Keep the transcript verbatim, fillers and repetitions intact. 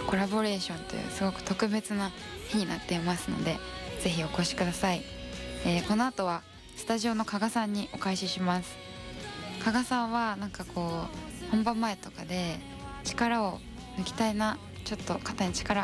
コラボレーションというすごく特別な日になっていますので、ぜひお越しください。えー、この後はスタジオの加賀さんにお返しします。加賀さんはなんかこう本番前とかで力を抜きたいな、ちょっと肩に力